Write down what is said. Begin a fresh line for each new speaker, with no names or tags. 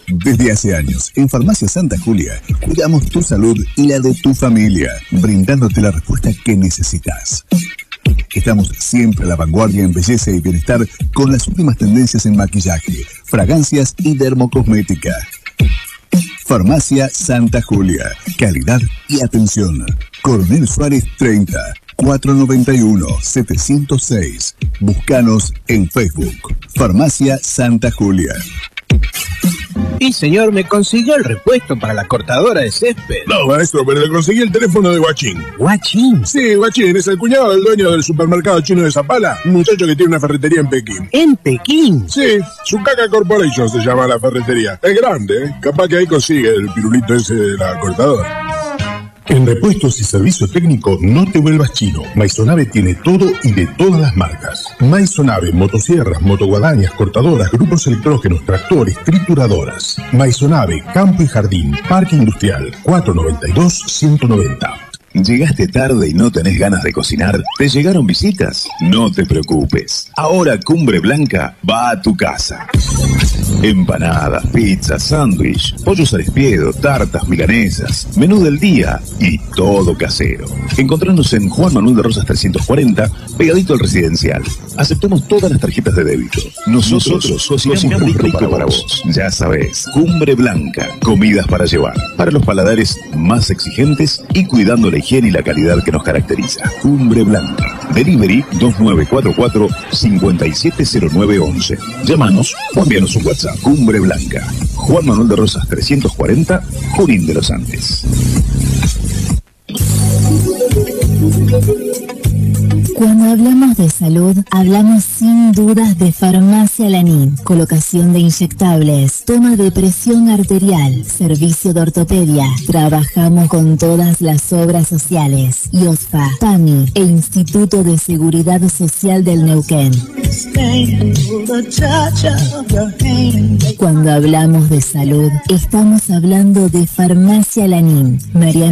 Desde hace años, en Farmacia Santa Julia, cuidamos tu salud y la de tu familia, brindándote la respuesta que necesitas. Estamos siempre a la vanguardia en belleza y bienestar con las últimas tendencias en maquillaje, fragancias y dermocosmética. Farmacia Santa Julia. Calidad y atención. Coronel Suárez 30, 491-706. Búscanos en Facebook. Farmacia Santa Julia.
Y señor, me consiguió el repuesto para la cortadora de césped.
No, maestro, pero le conseguí el teléfono de Guachín.
¿Guachín?
Sí, Guachín, es el cuñado del dueño del supermercado chino de Zapala, un muchacho que tiene una ferretería en Pekín.
¿En Pekín?
Sí, Sukaka Corporation se llama la ferretería. Es grande, ¿eh? Capaz que ahí consigue el pirulito ese de la cortadora.
En repuestos y servicio técnico no te vuelvas chino. Maisonave tiene todo y de todas las marcas. Maisonave, motosierras, motoguadañas, cortadoras, grupos electrógenos, tractores, trituradoras. Maisonave, campo y jardín, parque industrial, 492-190.
¿Llegaste tarde y no tenés ganas de cocinar? ¿Te llegaron visitas? No te preocupes. Ahora Cumbre Blanca va a tu casa. Empanadas, pizza, sándwich, pollos al espiedo, tartas, milanesas, menú del día y todo casero. Encontrarnos en Juan Manuel de Rosas 340, pegadito al residencial. Aceptamos todas las tarjetas de débito. Nosotros cocinamos rico para vos. Ya sabés, Cumbre Blanca, comidas para llevar. Para los paladares más exigentes y cuidando la higiene y la calidad que nos caracteriza. Cumbre Blanca. Delivery 2944-570911. Llámanos o envíanos un WhatsApp. Cumbre Blanca. Juan Manuel de Rosas 340, Junín de los Andes.
Cuando hablamos de salud, hablamos sin dudas de Farmacia Lanín. Colocación de inyectables, toma de presión arterial, servicio de ortopedia. Trabajamos con todas las obras sociales. IOSFA, PAMI e Instituto de Seguridad Social del Neuquén. Cuando hablamos de salud, estamos hablando de Farmacia Lanín. Mariana